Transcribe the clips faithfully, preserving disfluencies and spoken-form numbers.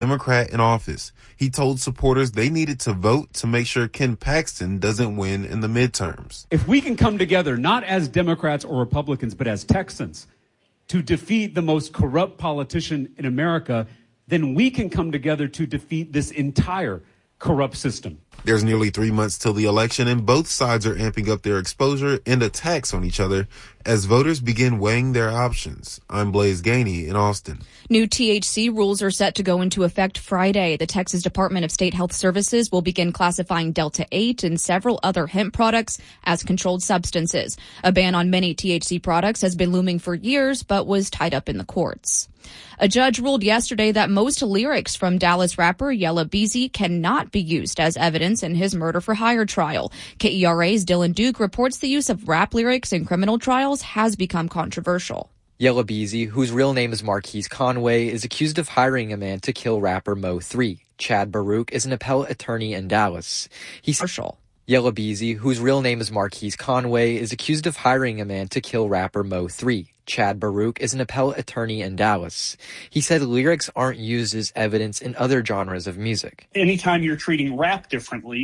Democrat in office. He told supporters they needed to vote to make sure Ken Paxton doesn't win in the midterms. If we can come together, not as Democrats or Republicans, but as Texans, to defeat the most corrupt politician in America, then we can come together to defeat this entire corrupt system. There's nearly three months till the election, and both sides are amping up their exposure and attacks on each other as voters begin weighing their options. I'm Blaze Gainey in Austin. New T H C rules are set to go into effect Friday. The Texas Department of State Health Services will begin classifying Delta eight and several other hemp products as controlled substances. A ban on many T H C products has been looming for years, but was tied up in the courts. A judge ruled yesterday that most lyrics from Dallas rapper Yella Beezy cannot be used as evidence in his murder-for-hire trial. K E R A's Dylan Duke reports the use of rap lyrics in criminal trials has become controversial. Yella Beezy, whose real name is Marquise Conway, is accused of hiring a man to kill rapper Mo three. Chad Baruch is an appellate attorney in Dallas. He's partial. Yella Beezy, whose real name is Marquise Conway, is accused of hiring a man to kill rapper Mo three. Chad Baruch is an appellate attorney in Dallas. He said lyrics aren't used as evidence in other genres of music. Anytime you're treating rap differently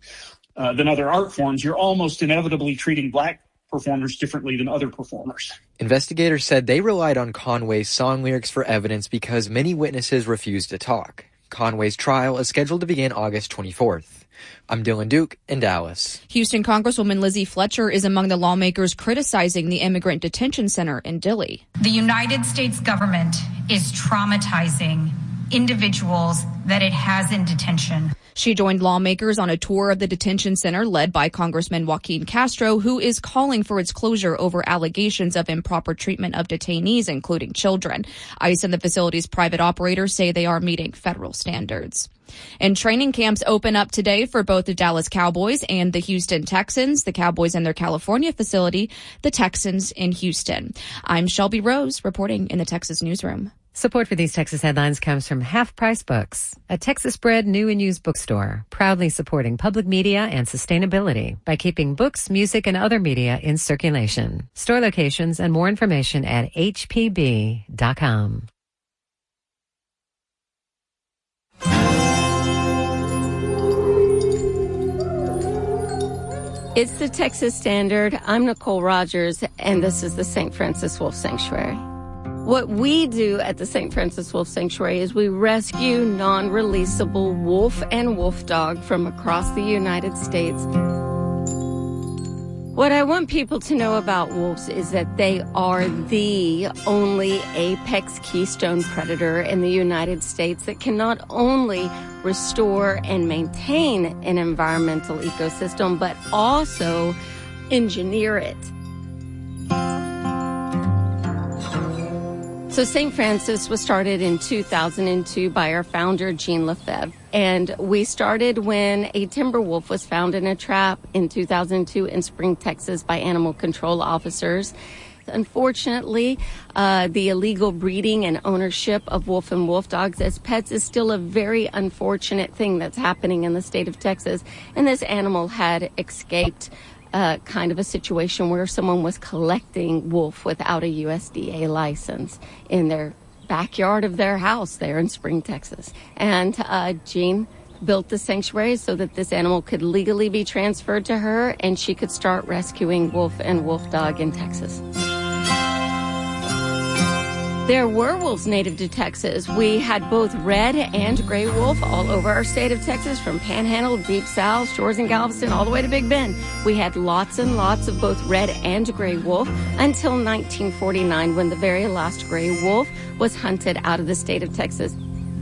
uh, than other art forms, you're almost inevitably treating black performers differently than other performers. Investigators said they relied on Conway's song lyrics for evidence because many witnesses refused to talk. Conway's trial is scheduled to begin August twenty-fourth. I'm Dylan Duke in Dallas. Houston Congresswoman Lizzie Fletcher is among the lawmakers criticizing the immigrant detention center in Dilley. The United States government is traumatizing individuals that it has in detention. She joined lawmakers on a tour of the detention center led by Congressman Joaquin Castro, who is calling for its closure over allegations of improper treatment of detainees, including children. ICE and the facility's private operators say they are meeting federal standards. And training camps open up today for both the Dallas Cowboys and the Houston Texans, the Cowboys in their California facility, the Texans in Houston. I'm Shelby Rose reporting in the Texas Newsroom. Support for these Texas headlines comes from Half Price Books, a Texas-bred new and used bookstore, proudly supporting public media and sustainability by keeping books, music, and other media in circulation. Store locations and more information at H P B dot com. It's the Texas Standard. I'm Nicole Rogers, and this is the Saint Francis Wolf Sanctuary. What we do at the Saint Francis Wolf Sanctuary is we rescue non-releasable wolf and wolf dog from across the United States. What I want people to know about wolves is that they are the only apex keystone predator in the United States that can not only restore and maintain an environmental ecosystem, but also engineer it. So Saint Francis was started in two thousand two by our founder, Jean Lefebvre. And we started when a timber wolf was found in a trap in two thousand two in Spring, Texas by animal control officers. Unfortunately, uh, the illegal breeding and ownership of wolf and wolf dogs as pets is still a very unfortunate thing that's happening in the state of Texas. And this animal had escaped Uh, kind of a situation where someone was collecting wolf without a U S D A license in their backyard of their house there in Spring, Texas. And uh, Jean built the sanctuary so that this animal could legally be transferred to her and she could start rescuing wolf and wolf dog in Texas. There were wolves native to Texas. We had both red and gray wolf all over our state of Texas, from Panhandle, Deep South, Shores and Galveston, all the way to Big Bend. We had lots and lots of both red and gray wolf until nineteen forty-nine, when the very last gray wolf was hunted out of the state of Texas.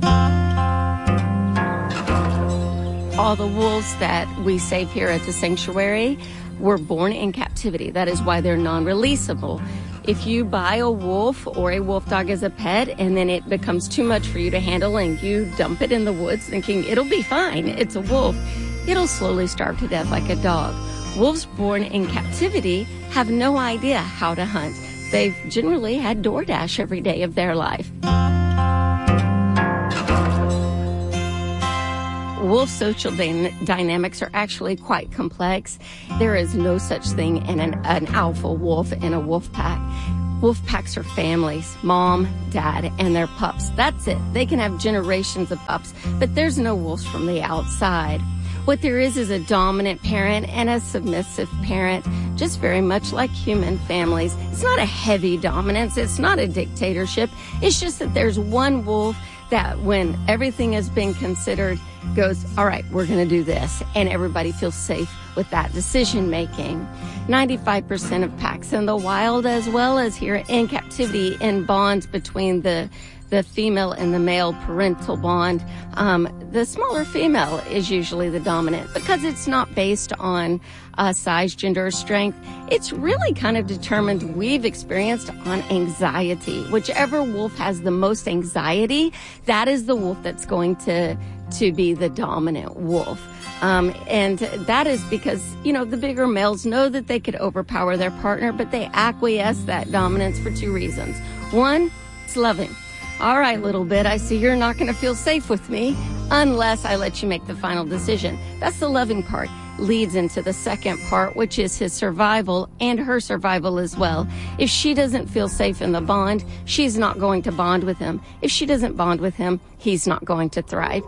All the wolves that we save here at the sanctuary were born in captivity. That is why they're non-releasable. If you buy a wolf or a wolf dog as a pet and then it becomes too much for you to handle and you dump it in the woods thinking it'll be fine, it's a wolf, it'll slowly starve to death like a dog. Wolves born in captivity have no idea how to hunt. They've generally had DoorDash every day of their life. Wolf social dy- dynamics are actually quite complex. There is no such thing in an, an alpha wolf in a wolf pack. Wolf packs are families, mom, dad, and their pups. That's it. They can have generations of pups, but there's no wolves from the outside. What there is is a dominant parent and a submissive parent, just very much like human families. It's not a heavy dominance. It's not a dictatorship. It's just that there's one wolf that when everything has been considered goes, all right, we're going to do this. And everybody feels safe with that decision making. ninety-five percent of packs in the wild, as well as here in captivity, in bonds between the the female and the male parental bond. Um, the smaller female is usually the dominant because it's not based on uh, size, gender, or strength. It's really kind of determined, we've experienced, on anxiety. Whichever wolf has the most anxiety, that is the wolf that's going to, to be the dominant wolf. Um, and that is because, you know, the bigger males know that they could overpower their partner, but they acquiesce that dominance for two reasons. One, it's loving. All right, little bit, I see you're not going to feel safe with me unless I let you make the final decision. That's the loving part. Leads into the second part, which is his survival and her survival as well. If she doesn't feel safe in the bond, she's not going to bond with him. If she doesn't bond with him, he's not going to thrive.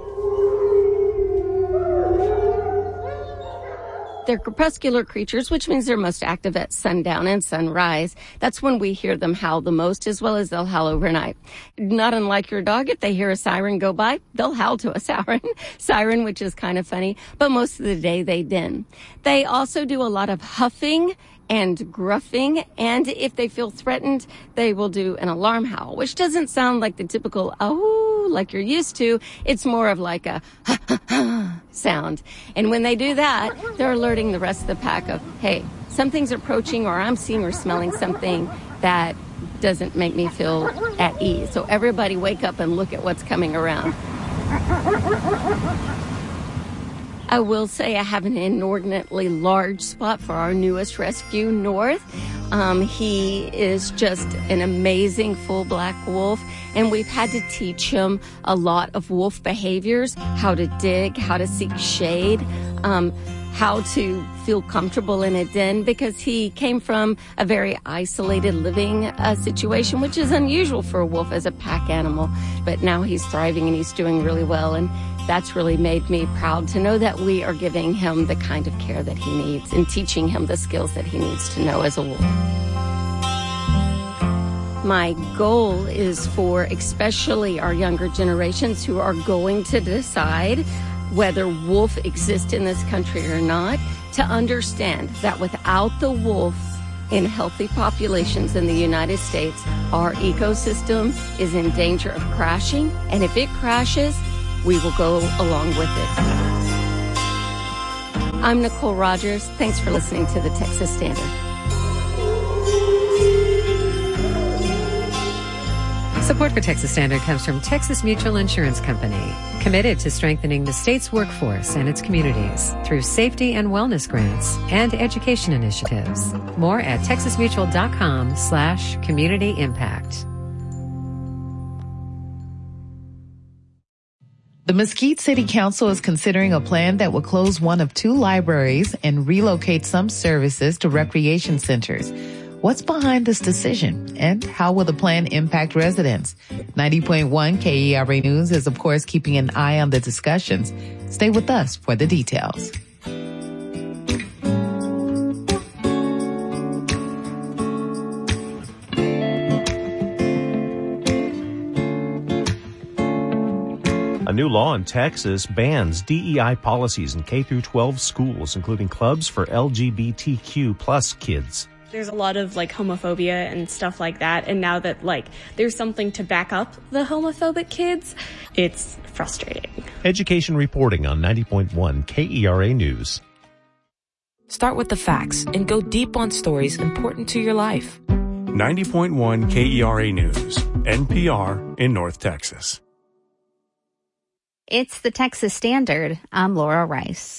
They're crepuscular creatures, which means they're most active at sundown and sunrise. That's when we hear them howl the most, as well as they'll howl overnight. Not unlike your dog, if they hear a siren go by, they'll howl to a siren, siren, which is kind of funny, but most of the day they din. They also do a lot of huffing and gruffing, and if they feel threatened, they will do an alarm howl, which doesn't sound like the typical oh, like you're used to. It's more of like a ha ha ha sound. And when they do that, they're alerting the rest of the pack of, hey, something's approaching, or I'm seeing or smelling something that doesn't make me feel at ease. So everybody wake up and look at what's coming around. I will say I have an inordinately large spot for our newest rescue, North. Um, he is just an amazing full black wolf, and we've had to teach him a lot of wolf behaviors, how to dig, how to seek shade, um, how to feel comfortable in a den, because he came from a very isolated living uh, situation, which is unusual for a wolf as a pack animal. But now he's thriving and he's doing really well, and that's really made me proud to know that we are giving him the kind of care that he needs and teaching him the skills that he needs to know as a wolf. My goal is for especially our younger generations who are going to decide whether wolf exists in this country or not, to understand that without the wolf in healthy populations in the United States, our ecosystem is in danger of crashing. And if it crashes, we will go along with it. I'm Nicole Rogers. Thanks for listening to the Texas Standard. Support for Texas Standard comes from Texas Mutual Insurance Company, committed to strengthening the state's workforce and its communities through safety and wellness grants and education initiatives. More at texasmutual.com slash community impact. The Mesquite City Council is considering a plan that will close one of two libraries and relocate some services to recreation centers. What's behind this decision, and how will the plan impact residents? ninety point one K E R A News is, of course, keeping an eye on the discussions. Stay with us for the details. A new law in Texas bans D E I policies in K through twelve schools, including clubs for L G B T Q plus kids. There's a lot of like homophobia and stuff like that. And now that like there's something to back up the homophobic kids, it's frustrating. Education reporting on ninety point one K E R A News. Start with the facts and go deep on stories important to your life. ninety point one K E R A News, N P R in North Texas. It's the Texas Standard. I'm Laura Rice.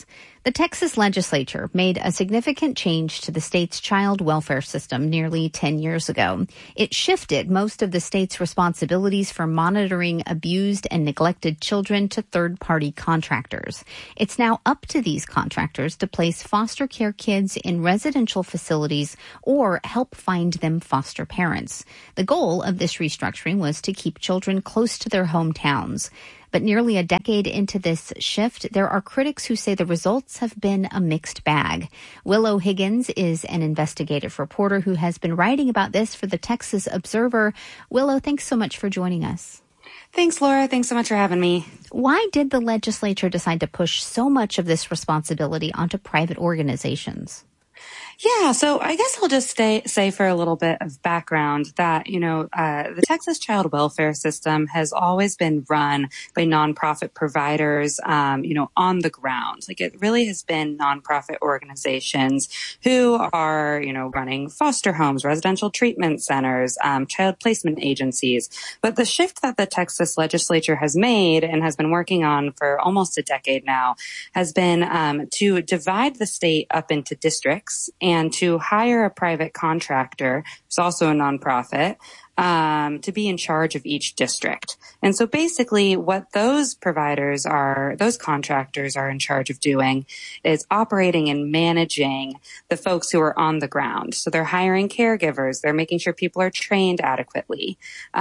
The Texas legislature made a significant change to the state's child welfare system nearly ten years ago. It shifted most of the state's responsibilities for monitoring abused and neglected children to third-party contractors. It's now up to these contractors to place foster care kids in residential facilities or help find them foster parents. The goal of this restructuring was to keep children close to their hometowns. But nearly a decade into this shift, there are critics who say the results have been a mixed bag. Willow Higgins is an investigative reporter who has been writing about this for the Texas Observer. Willow, thanks so much for joining us. Thanks, Laura. Thanks so much for having me. Why did the legislature decide to push so much of this responsibility onto private organizations? Yeah, so I guess I'll just stay, say for a little bit of background that, you know, uh, the Texas child welfare system has always been run by nonprofit providers, um, you know, on the ground. Like it really has been nonprofit organizations who are, you know, running foster homes, residential treatment centers, um, child placement agencies. But the shift that the Texas legislature has made and has been working on for almost a decade now has been um, to divide the state up into districts and to hire a private contractor, who's also a nonprofit, um, to be in charge of each district. And so basically what those providers are, those contractors are in charge of doing is operating and managing the folks who are on the ground. So they're hiring caregivers. They're making sure people are trained adequately.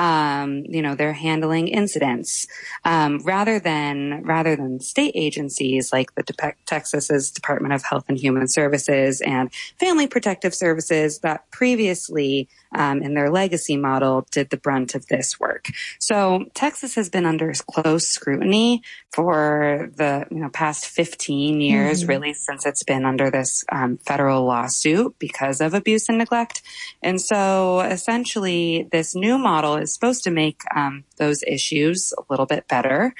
Um, you know, they're handling incidents, um, rather than, rather than state agencies like the De- Texas's Department of Health and Human Services and Family Protective Services that previously, um, in their legacy model, did the brunt of this work. So Texas has been under close scrutiny for the you know past fifteen years, mm-hmm. really since it's been under this um, federal lawsuit because of abuse and neglect. And so essentially this new model is supposed to make um, those issues a little bit better.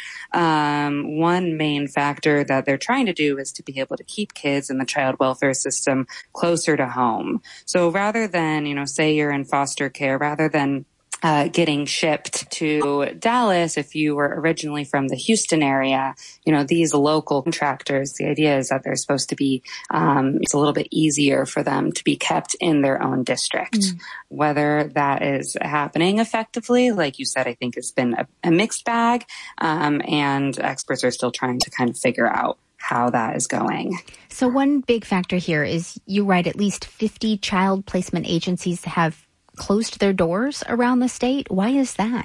Um, one main factor that they're trying to do is to be able to keep kids in the child welfare system closer to home. So rather than, you know, say you're in foster care, rather than Uh, getting shipped to Dallas, if you were originally from the Houston area, you know, these local contractors, the idea is that they're supposed to be, um, it's a little bit easier for them to be kept in their own district. Mm. Whether that is happening effectively, like you said, I think it's been a, a mixed bag, um, and experts are still trying to kind of figure out how that is going. So one big factor here is you write at least fifty child placement agencies have closed their doors around the state. Why is that?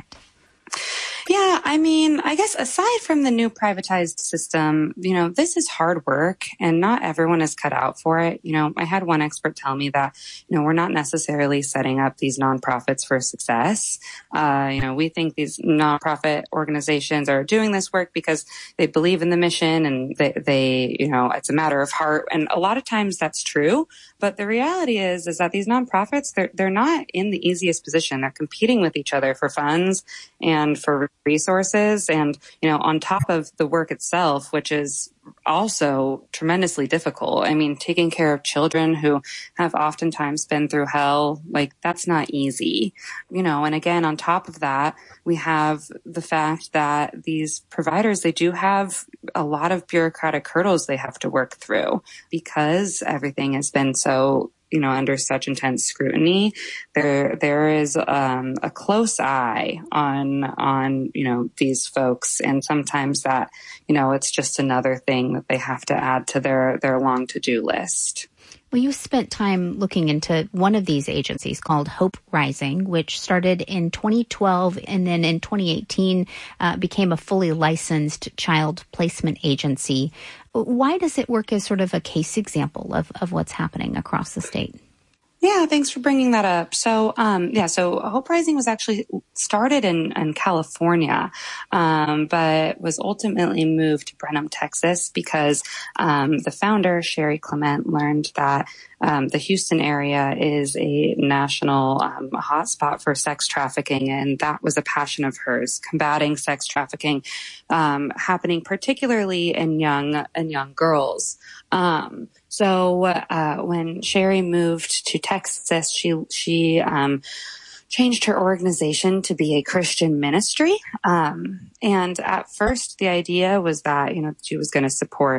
Yeah, I mean, I guess aside from the new privatized system, you know, this is hard work and not everyone is cut out for it. You know, I had one expert tell me that, you know, we're not necessarily setting up these nonprofits for success. Uh, you know, we think these nonprofit organizations are doing this work because they believe in the mission and they, they, you know, it's a matter of heart. And a lot of times that's true. But the reality is, is that these nonprofits, they're, they're not in the easiest position. They're competing with each other for funds and for resources. And, you know, on top of the work itself, which is also tremendously difficult. I mean, taking care of children who have oftentimes been through hell, like that's not easy, you know, and again, on top of that, we have the fact that these providers, they do have a lot of bureaucratic hurdles they have to work through because everything has been so, you know, under such intense scrutiny. There, there is, um, a close eye on, on, you know, these folks. And sometimes that, you know, it's just another thing that they have to add to their, their long to-do list. Well, you spent time looking into one of these agencies called Hope Rising, which started in twenty twelve and then in twenty eighteen uh, became a fully licensed child placement agency. Why does it work as sort of a case example of, of what's happening across the state? Yeah, thanks for bringing that up. So, um, yeah, so Hope Rising was actually started in, in California, um, but was ultimately moved to Brenham, Texas, because um, the founder, Sherry Clement, learned that um, the Houston area is a national um, hotspot for sex trafficking, and that was a passion of hers, combating sex trafficking, um, happening particularly in young in young girls. Um, so uh, when Sherry moved to Texas, she she um, changed her organization to be a Christian ministry. Um, and at first, the idea was that, you know, she was going to support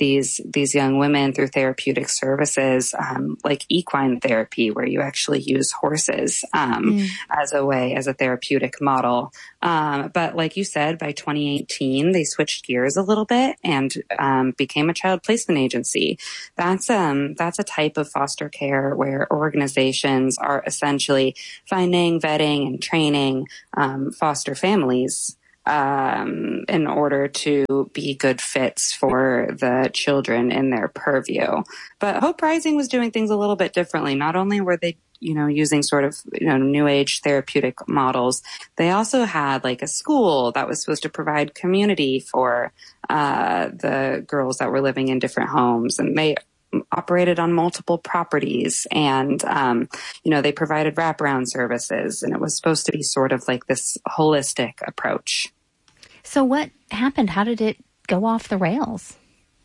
these these young women through therapeutic services, um, like equine therapy, where you actually use horses um, mm. as a way, as a therapeutic model. Um, but like you said, by twenty eighteen, they switched gears a little bit and um, became a child placement agency. That's um, that's a type of foster care where organizations are essentially finding, vetting, and training um, foster families um, in order to be good fits for the children in their purview. But Hope Rising was doing things a little bit differently. Not only were they you know, using sort of, you know, new age therapeutic models. They also had like a school that was supposed to provide community for uh, the girls that were living in different homes. And they operated on multiple properties and, um, you know, they provided wraparound services. And it was supposed to be sort of like this holistic approach. So what happened? How did it go off the rails?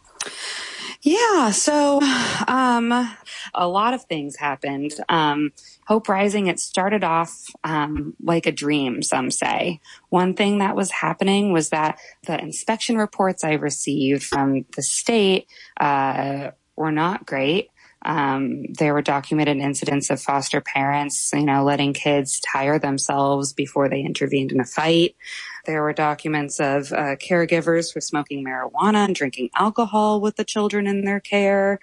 Yeah, so um, a lot of things happened. Um, Hope Rising, it started off um, like a dream, some say. One thing that was happening was that the inspection reports I received from the state uh, were not great. Um, there were documented incidents of foster parents, you know, letting kids tire themselves before they intervened in a fight. There were documents of uh, caregivers for smoking marijuana and drinking alcohol with the children in their care.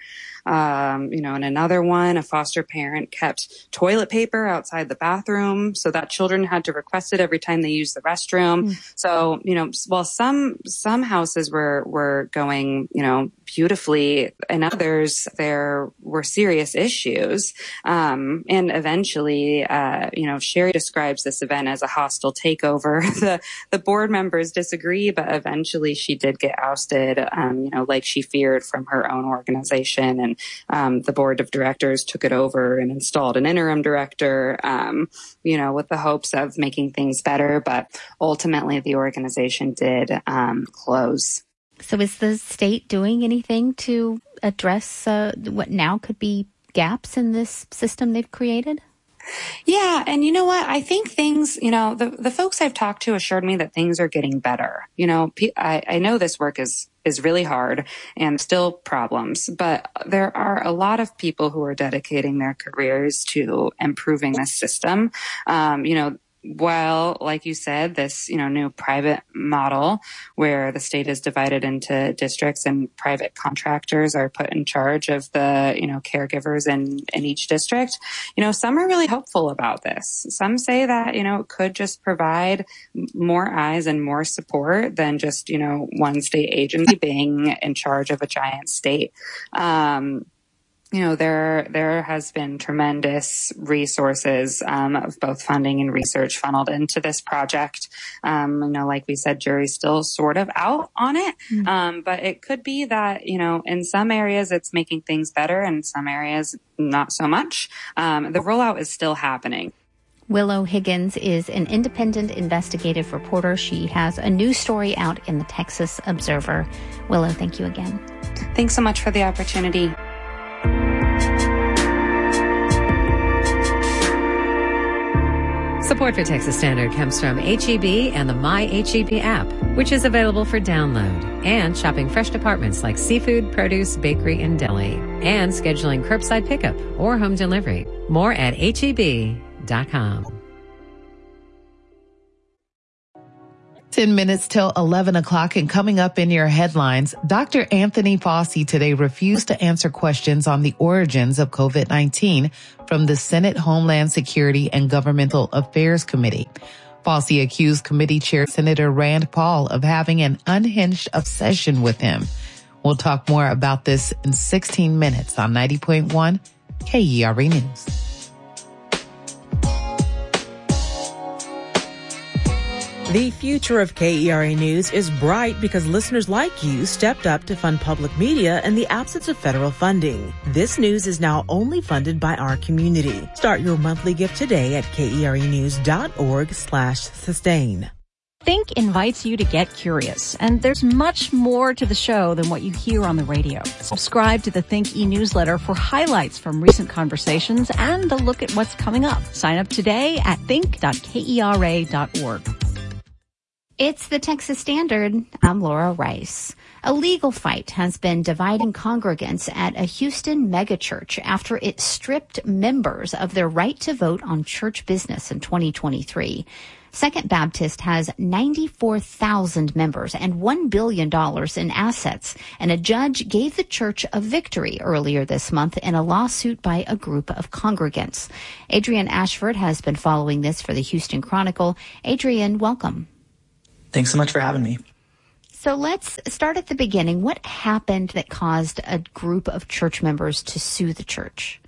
Um, you know, in another one, a foster parent kept toilet paper outside the bathroom so that children had to request it every time they used the restroom. Mm. So, you know, while some, some houses were, were going, you know, beautifully, in others, there were serious issues. Um, and eventually, uh, you know, Sherry describes this event as a hostile takeover. the, the board members disagree, but eventually she did get ousted, um, you know, like she feared from her own organization. And Um, the board of directors took it over and installed an interim director, um, you know, with the hopes of making things better. But ultimately, the organization did um, close. So is the state doing anything to address uh, what now could be gaps in this system they've created? Yeah. And you know what? I think things, you know, the, the folks I've talked to assured me that things are getting better. You know, I, I know this work is, is really hard and still problems, but there are a lot of people who are dedicating their careers to improving this system. Um, you know, While, like you said, this, you know, new private model where the state is divided into districts and private contractors are put in charge of the, you know, caregivers in, in each district, you know, some are really hopeful about this. Some say that, you know, it could just provide more eyes and more support than just, you know, one state agency being in charge of a giant state. Um, You know, there there has been tremendous resources um, of both funding and research funneled into this project. Um, you know, like we said, jury's still sort of out on it, mm-hmm. um, but it could be that, you know, in some areas it's making things better, and in some areas not so much. Um, the rollout is still happening. Willow Higgins is an independent investigative reporter. She has a new story out in the Texas Observer. Willow, thank you again. Thanks so much for the opportunity. Support for Texas Standard comes from H E B and the My H E B app, which is available for download, and shopping fresh departments like seafood, produce, bakery, and deli, and scheduling curbside pickup or home delivery. More at H E B dot com. ten minutes till eleven o'clock, and coming up in your headlines, Doctor Anthony Fauci today refused to answer questions on the origins of COVID nineteen from the Senate Homeland Security and Governmental Affairs Committee. Fauci accused committee chair Senator Rand Paul of having an unhinged obsession with him. We'll talk more about this in sixteen minutes on ninety point one K E R A News. The future of K E R A News is bright because listeners like you stepped up to fund public media in the absence of federal funding. This news is now only funded by our community. Start your monthly gift today at kerenews.org slash sustain. Think invites you to get curious, and there's much more to the show than what you hear on the radio. Subscribe to the Think e-newsletter for highlights from recent conversations and a look at what's coming up. Sign up today at think dot kera dot org. It's the Texas Standard. I'm Laura Rice. A legal fight has been dividing congregants at a Houston megachurch after it stripped members of their right to vote on church business in twenty twenty-three. Second Baptist has ninety-four thousand members and one billion dollars in assets, and a judge gave the church a victory earlier this month in a lawsuit by a group of congregants. Adrian Ashford has been following this for the Houston Chronicle. Adrian, welcome. Thanks so much for having me. So let's start at the beginning. What happened that caused a group of church members to sue the church?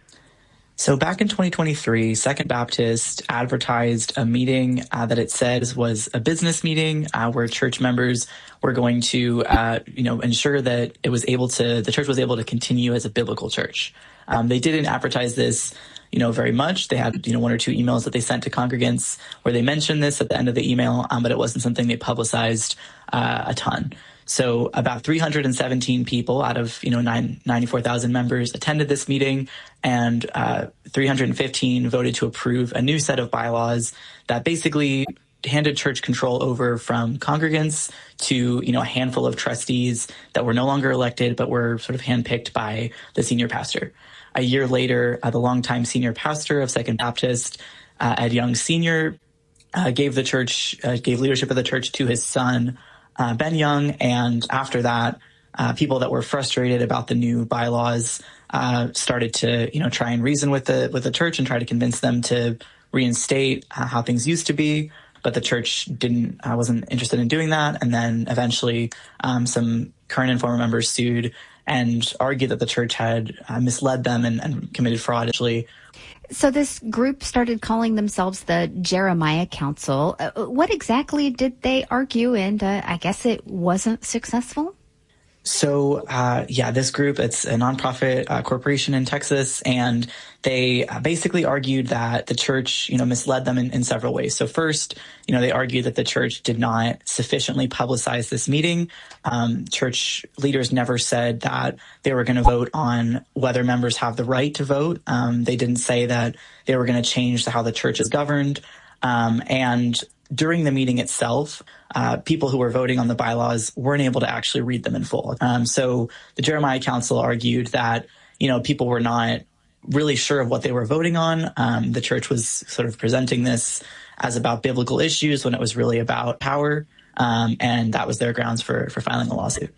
So back in twenty twenty-three, Second Baptist advertised a meeting uh, that it said was a business meeting uh, where church members were going to, uh, you know, ensure that it was able to, the church was able to continue as a biblical church. Um, they didn't advertise this, you know, very much. They had, you know, one or two emails that they sent to congregants where they mentioned this at the end of the email, um, but it wasn't something they publicized uh, a ton. So about three hundred seventeen people out of, you know, ninety-four thousand members attended this meeting, and uh, three hundred fifteen voted to approve a new set of bylaws that basically handed church control over from congregants to, you know, a handful of trustees that were no longer elected, but were sort of handpicked by the senior pastor. A year later, uh, the longtime senior pastor of Second Baptist, uh, Ed Young Senior, uh, gave the church, uh, gave leadership of the church to his son, Uh, Ben Young, and after that, uh, people that were frustrated about the new bylaws uh, started to, you know, try and reason with the with the church and try to convince them to reinstate uh, how things used to be. But the church didn't, uh, wasn't interested in doing that. And then eventually, um, some current and former members sued and argued that the church had uh, misled them and, and committed fraud. Actually. So this group started calling themselves the Jeremiah Council. Uh, what exactly did they argue? And uh, I guess it wasn't successful? So, uh, yeah, this group, it's a nonprofit uh, corporation in Texas, and they uh, basically argued that the church, you know, misled them in, in several ways. So first, you know, they argued that the church did not sufficiently publicize this meeting. Um, church leaders never said that they were going to vote on whether members have the right to vote. Um, they didn't say that they were going to change how the church is governed. Um, and during the meeting itself, uh, people who were voting on the bylaws weren't able to actually read them in full. Um, so the Jeremiah Council argued that, you know, people were not really sure of what they were voting on. Um, the church was sort of presenting this as about biblical issues when it was really about power. Um, and that was their grounds for, for filing a lawsuit.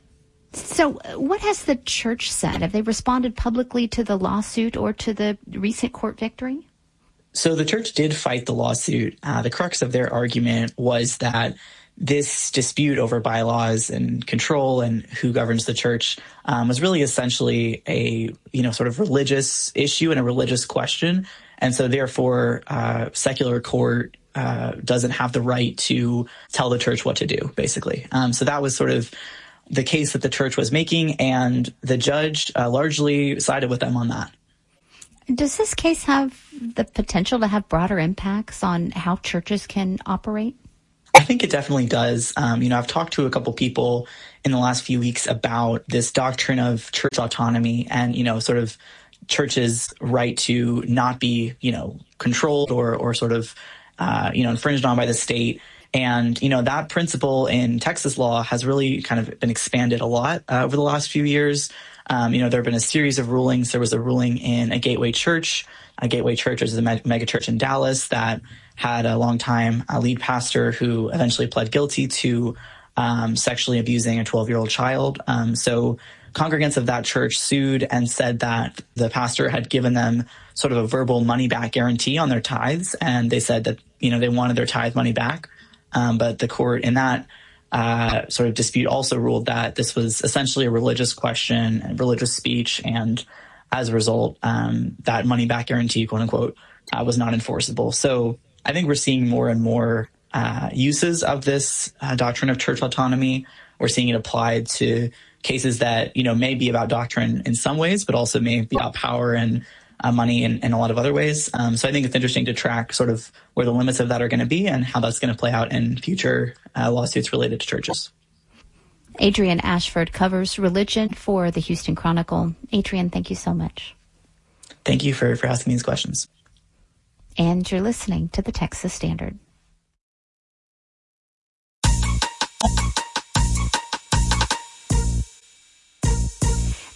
So what has the church said? Have they responded publicly to the lawsuit or to the recent court victory? So the church did fight the lawsuit. Uh, the crux of their argument was that this dispute over bylaws and control and who governs the church um, was really essentially a, you know, sort of religious issue and a religious question. And so therefore, uh, secular court uh, doesn't have the right to tell the church what to do, basically. Um, so that was sort of the case that the church was making, and the judge uh, largely sided with them on that. Does this case have the potential to have broader impacts on how churches can operate? I think it definitely does. Um, you know, I've talked to a couple people in the last few weeks about this doctrine of church autonomy and, you know, sort of churches' right to not be, you know, controlled or, or sort of, uh, you know, infringed on by the state. And, you know, that principle in Texas law has really kind of been expanded a lot uh, over the last few years. Um, you know, there have been a series of rulings. There was a ruling in a Gateway Church. A Gateway Church is a me- mega church in Dallas that had a long-time uh, lead pastor who eventually pled guilty to um, sexually abusing a twelve-year-old child. Um, so congregants of that church sued and said that the pastor had given them sort of a verbal money-back guarantee on their tithes, and they said that, you know, they wanted their tithe money back. Um, but the court in that Uh, sort of dispute also ruled that this was essentially a religious question and religious speech, and as a result, um, that money back guarantee, quote unquote, uh, was not enforceable. So I think we're seeing more and more uh, uses of this uh, doctrine of church autonomy. We're seeing it applied to cases that, you know, may be about doctrine in some ways, but also may be about power and uh, money in, in a lot of other ways. Um, so I think it's interesting to track sort of where the limits of that are going to be and how that's going to play out in future uh, lawsuits related to churches. Adrian Ashford covers religion for the Houston Chronicle. Adrian, thank you so much. Thank you for, for asking these questions. And you're listening to the Texas Standard.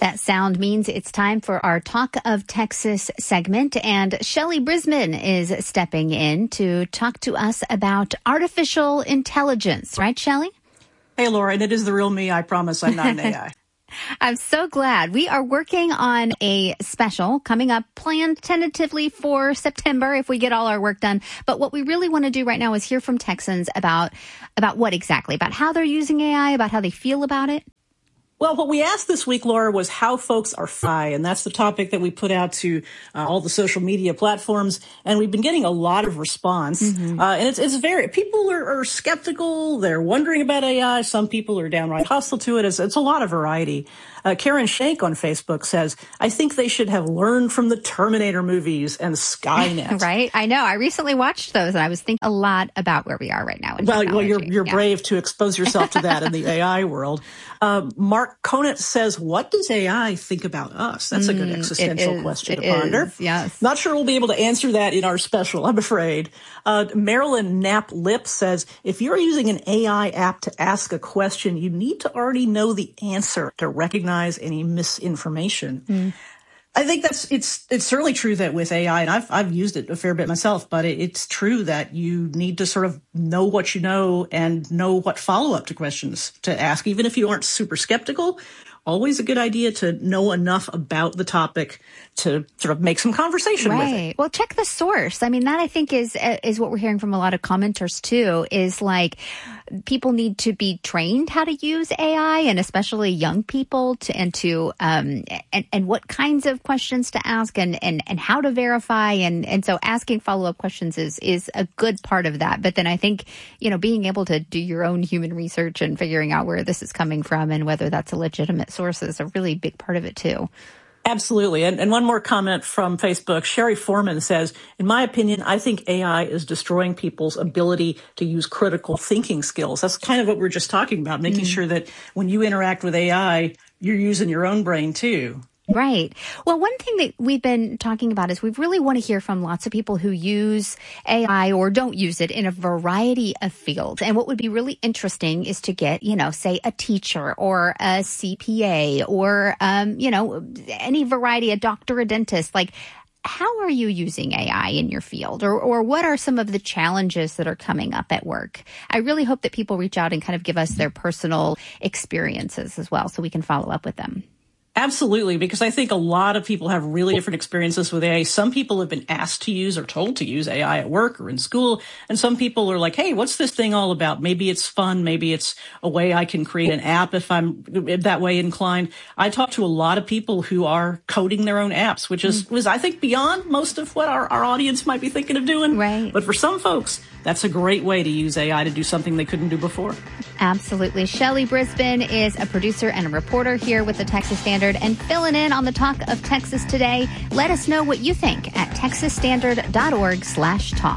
That sound means it's time for our Talk of Texas segment, and Shelley Brisbane is stepping in to talk to us about artificial intelligence. Right, Shelley? Hey, Laura, and it is the real me. I promise I'm not an A I. I'm so glad. We are working on a special coming up, planned tentatively for September if we get all our work done. But what we really want to do right now is hear from Texans about, about what exactly, about how they're using A I, about how they feel about it. Well, what we asked this week, Laura, was how folks are F I, and that's the topic that we put out to uh, all the social media platforms, and we've been getting a lot of response. Mm-hmm. Uh, and it's it's very people are, are skeptical, they're wondering about A I. Some people are downright hostile to it. It's, it's a lot of variety. Uh, Karen Shank on Facebook says, "I think they should have learned from the Terminator movies and Skynet." Right? I know. I recently watched those, and I was thinking a lot about where we are right now. In well, technology. well, you're you're yeah. brave to expose yourself to that in the A I world. Uh, Mark Conant says, "What does A I think about us?" That's a good Mm, existential is, question to is, ponder. Yes. Not sure we'll be able to answer that in our special, I'm afraid. Uh, Marilyn Knapp Lip says, "If you're using an A I app to ask a question, you need to already know the answer to recognize any misinformation." Mm. I think that's it's it's certainly true that with A I, and I've I've used it a fair bit myself, but it, it's true that you need to sort of know what you know and know what follow-up to questions to ask, even if you aren't super skeptical. Always a good idea to know enough about the topic to sort of make some conversation right. with it. Well, check the source. I mean, that I think is is what we're hearing from a lot of commenters too, is like people need to be trained how to use A I, and especially young people, to and to um and, and what kinds of questions to ask and, and, and how to verify, and, and so asking follow-up questions is is a good part of that. But then I think, you know, being able to do your own human research and figuring out where this is coming from and whether that's a legitimate source is a really big part of it too. Absolutely. And, and one more comment from Facebook. Sherry Foreman says, "In my opinion, I think A I is destroying people's ability to use critical thinking skills." That's kind of what we're just talking about, making mm-hmm. sure that when you interact with A I, you're using your own brain too. Right. Well, one thing that we've been talking about is we really want to hear from lots of people who use A I or don't use it in a variety of fields. And what would be really interesting is to get, you know, say a teacher or a C P A or, um, you know, any variety, a doctor, a dentist, like, how are you using A I in your field, or, or what are some of the challenges that are coming up at work? I really hope that people reach out and kind of give us their personal experiences as well so we can follow up with them. Absolutely, because I think a lot of people have really different experiences with A I. Some people have been asked to use or told to use A I at work or in school, and some people are like, hey, what's this thing all about? Maybe it's fun. Maybe it's a way I can create an app if I'm that way inclined. I talk to a lot of people who are coding their own apps, which is, was, I think, beyond most of what our, our audience might be thinking of doing. Right. But for some folks, that's a great way to use A I to do something they couldn't do before. Absolutely. Shelley Brisbane is a producer and a reporter here with the Texas Standard and filling in on the Talk of Texas today. Let us know what you think at texas standard dot org slash talk.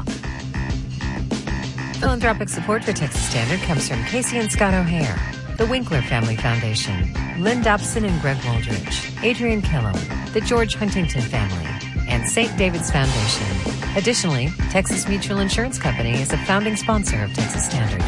Philanthropic support for Texas Standard comes from Casey and Scott O'Hare, the Winkler Family Foundation, Lynn Dobson and Greg Waldridge, Adrian Kellum, the George Huntington Family, and Saint David's Foundation. Additionally, Texas Mutual Insurance Company is a founding sponsor of Texas Standard.